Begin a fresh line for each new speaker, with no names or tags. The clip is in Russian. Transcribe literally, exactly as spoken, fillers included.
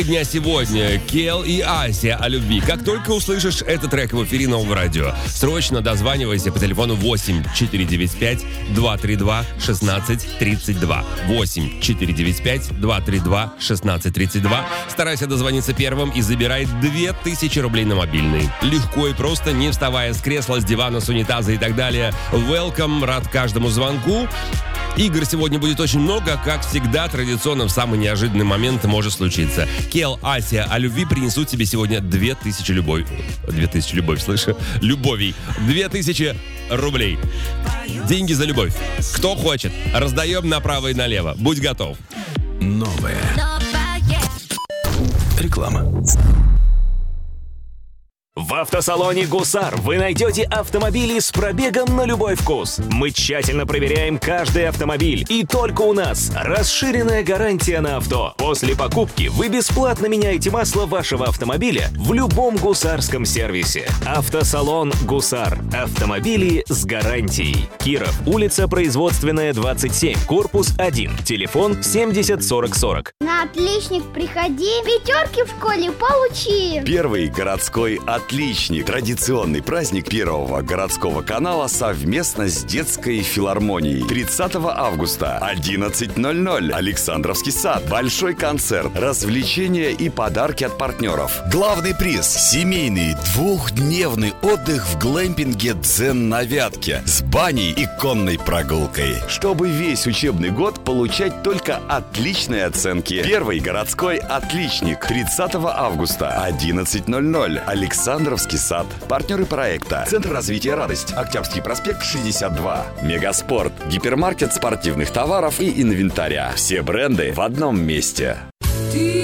Дня сегодня Кел и Ася о любви. Как только услышишь этот трек в эфире Нового радио, срочно дозванивайся по телефону восемь четыре девять пять два три два шестнадцать тридцать два. восемь четыре девять пять два три два шестнадцать тридцать два. Старайся дозвониться первым и забирай две тысячи рублей на мобильный. Легко и просто, не вставая с кресла, с дивана, с унитаза и так далее. Welcome, рад каждому звонку. Игр сегодня будет очень много, как всегда, традиционно в самый неожиданный момент может случиться. Кел, Ася о любви принесут тебе сегодня две тысячи любовь. две тысячи любовь, слышу? Любовей. две тысячи рублей. Деньги за любовь. Кто хочет, раздаем направо и налево. Будь готов.
Новое. Реклама.
В автосалоне «Гусар» вы найдете автомобили с пробегом на любой вкус. Мы тщательно проверяем каждый автомобиль. И только у нас расширенная гарантия на авто. После покупки вы бесплатно меняете масло вашего автомобиля в любом гусарском сервисе. Автосалон «Гусар». Автомобили с гарантией. Киров, улица Производственная, двадцать семь, корпус один. Телефон семьдесят сорок сорок.
На отличник приходи, пятерки в школе получи.
Первый городской отличник. Традиционный праздник Первого городского канала совместно с детской филармонией. тридцатого августа, одиннадцать ноль ноль. Александровский сад. Большой концерт, развлечения и подарки от партнеров. Главный приз – семейный двухдневный отдых в глэмпинге «Дзен» на Вятке с баней и конной прогулкой. Чтобы весь учебный год получать только отличные оценки. Первый городской отличник. тридцатого августа, одиннадцать ноль ноль. Александровский сад. Партнеры проекта: Центр развития «Радость», Октябрьский проспект, шестьдесят два. Мегаспорт. Гипермаркет спортивных товаров и инвентаря. Все бренды в одном месте.